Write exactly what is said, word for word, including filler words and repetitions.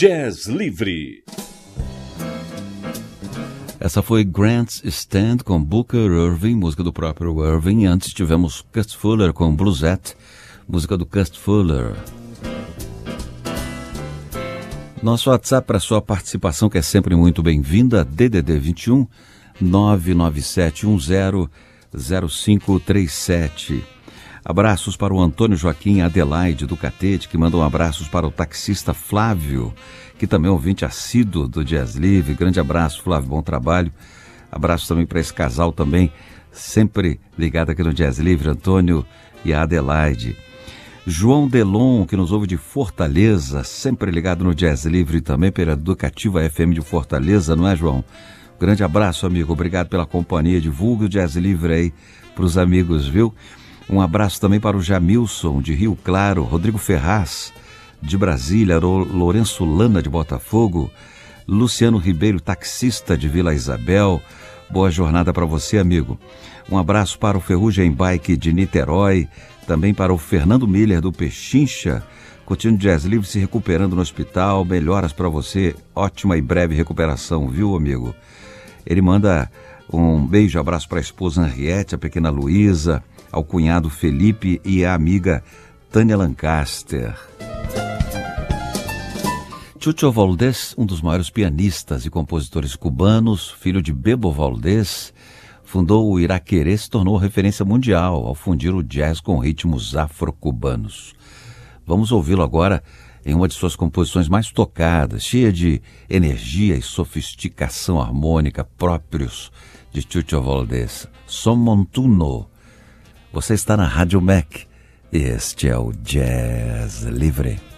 Jazz Livre. Essa foi Grant's Stand com Booker Irving, música do próprio Irving. Antes tivemos Cust Fuller com Bluesette, música do Cust Fuller. Nosso WhatsApp para sua participação, que é sempre muito bem-vinda, D D D vinte e um, nove nove sete um zero, zero cinco três sete. Abraços para o Antônio Joaquim Adelaide do Catete, que mandam abraços para o taxista Flávio, que também é ouvinte assíduo do Jazz Livre. Grande abraço, Flávio, bom trabalho. Abraço também para esse casal também, sempre ligado aqui no Jazz Livre, Antônio e a Adelaide. João Delon, que nos ouve de Fortaleza, sempre ligado no Jazz Livre também pela Educativa F M de Fortaleza, não é, João? Grande abraço, amigo, obrigado pela companhia, divulgue o Jazz Livre aí para os amigos, viu? Um abraço também para o Jamilson, de Rio Claro, Rodrigo Ferraz, de Brasília, Lourenço Lana, de Botafogo, Luciano Ribeiro, taxista de Vila Isabel. Boa jornada para você, amigo. Um abraço para o Ferrugem Bike de Niterói, também para o Fernando Miller do Pechincha, curtindo Jazz Livre, se recuperando no hospital. Melhoras para você, ótima e breve recuperação, viu, amigo? Ele manda um beijo, abraço para a esposa Henriette, a pequena Luísa, ao cunhado Felipe e à amiga Tânia Lancaster. Chucho Valdés, um dos maiores pianistas e compositores cubanos, filho de Bebo Valdés, fundou o Iraquerê, se tornou referência mundial ao fundir o jazz com ritmos afro-cubanos. Vamos ouvi-lo agora em uma de suas composições mais tocadas, cheia de energia e sofisticação harmônica próprios de Chucho Valdés. Son Montuno. Você está na Rádio Mac e este é o Jazz Livre.